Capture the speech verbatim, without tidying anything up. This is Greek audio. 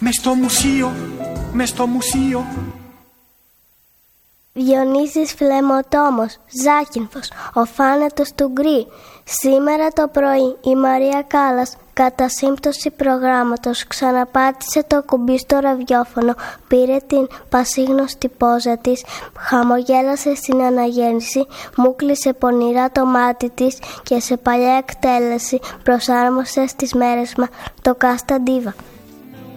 Μες στο μουσείο, μες στο μουσείο. Διονύσης Φλεμοτόμος, Ζάκυνθος, ο Φάνετος του Γκρι. Σήμερα το πρωί η Μαρία Κάλλας, κατά σύμπτωση προγράμματος, ξαναπάτησε το κουμπί στο ραδιόφωνο, πήρε την πασίγνωστη πόζα της, χαμογέλασε στην αναγέννηση, μου κλείσε πονηρά το μάτι της και σε παλιά εκτέλεση προσάρμοσε στις μέρες μας το Κάστα Ντίβα.